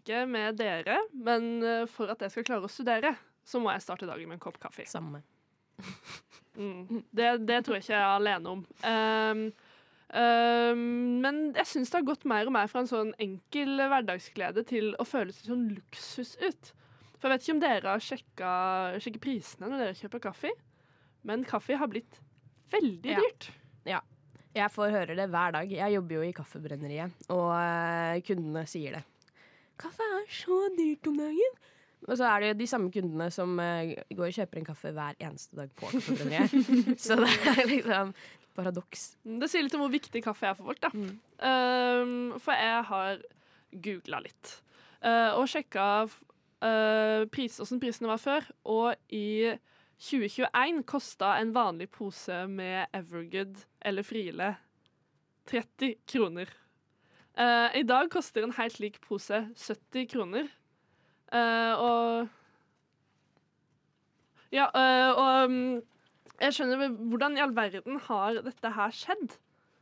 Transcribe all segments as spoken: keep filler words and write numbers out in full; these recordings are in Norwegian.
ikke med dere, men eh, for at jeg skal klare å studere, så må jeg starte dagen med en kopp kaffe. Samme. Mm. Det, det tror jeg ikke jeg er alene om. Um, um, men jeg syns det har gått mer og mer fra en sånn enkel hverdagsglede til å føles sånn luksus ut. For jeg vet ikke om dere har sjekka, sjekket prisene når dere kjøper kaffe, men kaffe har blitt veldig Ja. dyrt. Ja. Jeg får høre det hver dag. Jeg jobber jo i kaffebrenneriet, og uh, kundene sier det. Kaffe er så dyrt om dagen. Og så er det de samme kundene som uh, går og kjøper en kaffe hver eneste dag på kaffebrenneriet. Så det er liksom paradoks. Det sier litt om hvor viktig kaffe er for folk, da. Mm. Um, for jeg har googla litt uh, og sjekka uh, pris, hvordan prisene var før. Og i tjue tjueen kosta en vanlig pose med Evergood eller Friele tretti kroner. Uh, I dag koster en helt lik pose sytti kroner. Uh, og Ja, uh, og um, jeg skjønner hvordan i all verden har dette her skjedd?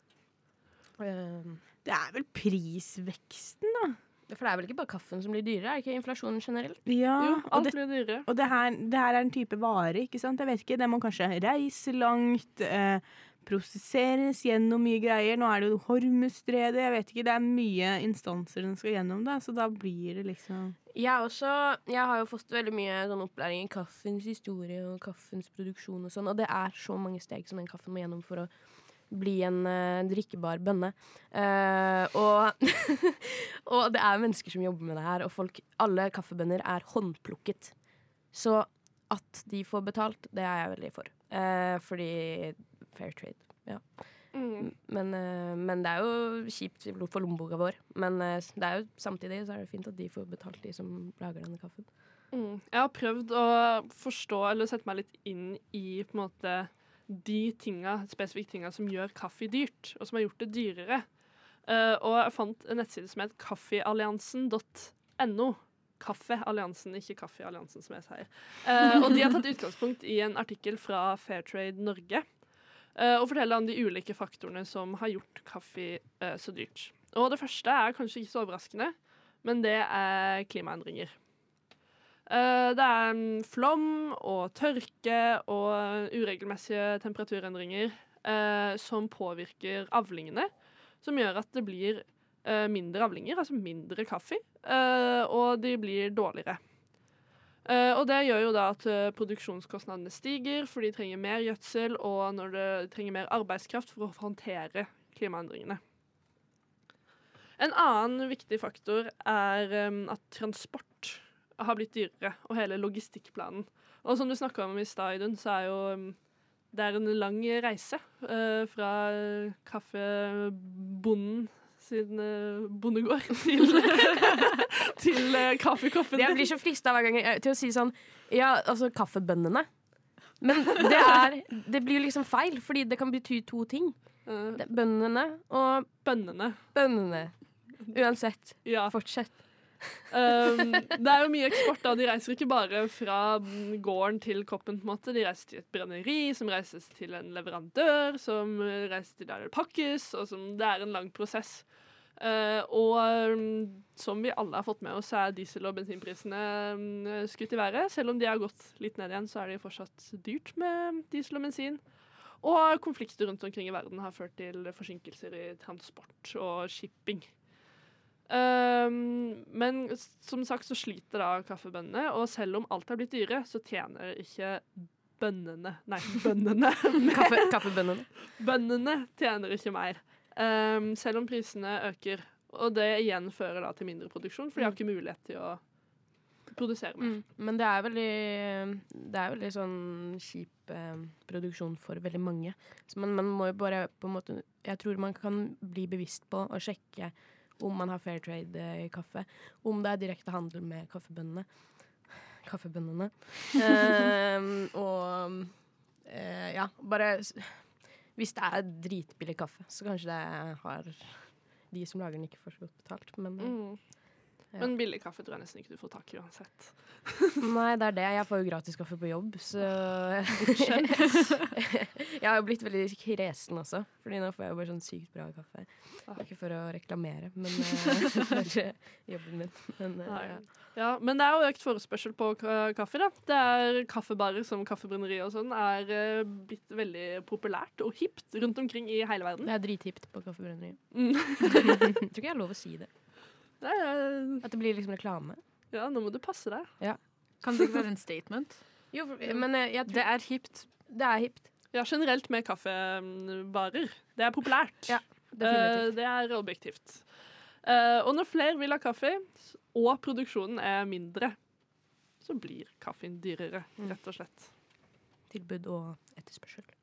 Uh, Det er vel prisveksten, da. for det er vel ikke bare kaffen som blir dyrere? Er det ikke inflasjonen generelt? Ja, Jo, og, alt det, blir dyrere. og det, her, det her er en type vare, ikke sant? Jeg vet ikke, det må kanskje reise langt, eh, prosesseres gjennom mye greier. Nå er det jo Hormuzstredet, jeg vet ikke, det er mye instanser den skal gjennom da, så da blir det liksom... Jeg, også, jeg har jo fått veldig mye sånn opplæring i kaffens historie og kaffens produksjon og sånn, og det er så mange steg som den kaffen må gjennom for å bli en uh, drikkebar bønne. Uh, og, og det er mennesker som jobber med det her, og folk, alle kaffebønner er håndplukket. Så at de får betalt, det er jeg veldig for. Uh, fordi fair trade, ja. Mm. Men, uh, men det er jo kjipt for lommeboka vår. Men uh, det er jo samtidig så er det fint at de får betalt, de som lager denne kaffen. Mm. Jeg har prøvd å forstå, eller sette meg litt inn i på en måte de tinga, spesifikke tinga som gjør kaffe dyrt, og som har gjort det dyrere. Uh, og jeg fant en nettside som het kaffealliansen punktum no. Kaffealliansen, ikke Kaffealliansen, som jeg sier. Uh, og de har tatt utgangspunkt i en artikkel fra Fairtrade Norge, uh, og forteller om de ulike faktorene som har gjort kaffe uh, så dyrt. Og det første er kanskje ikke så overraskende, men det er klimaendringer. Uh, det er um, flom og tørke og uregelmessige temperaturendringer uh, som påvirker avlingene, som gjør at det blir uh, mindre avlinger, altså mindre kaffe, uh, og de blir dårligere. Uh, og det gjør jo da at uh, produksjonskostnadene stiger, for de trenger mer gjødsel, og når de trenger mer arbeidskraft for å håndtere klimaendringene. En annen viktig faktor er um, at transport har blitt dyrere, og hele logistikkplanen. Og som du snakket om i stad, Idun, så er jo um, det er en lang reise uh, fra kaffebonden sin uh, bondegård til, til uh, kaffekoppen. Jeg blir så frista hver gang jeg, til å si sånn ja, altså kaffebønnene. Men det er det blir jo liksom feil, fordi det kan bety to ting. Uh, Det, bønnene og bønnene. bønnene. Uansett. Ja. Fortsett. Um, det er jo mye eksport da. De reiser ikke bare fra gården til koppen, på en måte. De reiser til et brenneri, som reises til en leverandør, som reiser til der det pakkes, og som, det er en lang prosess. Uh, og um, som vi alle har fått med oss, er diesel- og bensinprisene um, skutt i været. Selv om de har gått litt ned igjen, så er det fortsatt dyrt med diesel og bensin. Og konflikter rundt omkring i verden har ført til forsinkelser i transport og shipping. Um, men som sagt så sliter da kaffebøndene, og selv om alt har blitt dyre, så tjener ikke bøndene Nei, bøndene Kaffe, kaffebønnene. Bøndene tjener ikke mer, um, selv om prisene øker. Og det igjen fører da til mindre produksjon, for de har ikke mulighet til å produsere mer. Mm, men det er veldig Det er veldig sånn kjip eh, produksjon for veldig mange. Så man, man må jo bare på en måte Jeg tror man kan bli bevisst på å sjekke om man har fair trade i kaffe, om det er direkte handel med kaffebønnene. Kaffebønnene. um, og uh, ja, bare hvis det er dritbillig kaffe, så kanskje det har de som lager den ikke får så godt betalt, men Mm. Ja. Men billig kaffe tror jeg nesten ikke du får tak i uansett. Nei, det er det. Jeg får jo gratis kaffe på jobb, så jeg har jo blitt veldig kresen også, fordi nå får jeg jo bare sånn sykt bra kaffe. Det er ikke for å reklamere, men uh, for jobben min. Men, uh, ja. Ja, men det er jo økt forespørsel på ka- kaffe, da. Det er kaffebarer som kaffebrenneri og sånn er uh, blitt veldig populært og hipt rundt omkring i hele verden. Det er drithipt på kaffebrenneriet. Mm. Jeg tror ikke jeg har lov å si det. Det er, At det blir liksom reklame. ja, nå må du passe deg. Kan det ikke være en statement? Jo, men uh, jeg tror Det er hipt. det er hipt. Ja, generelt med kaffebarer. Det er populært. Ja, Eh, definitivt. det er objektivt. Eh, og når flere vil ha kaffe, og produksjonen er mindre, så blir kaffen dyrere, rett og slett. Tilbud og etterspørsel.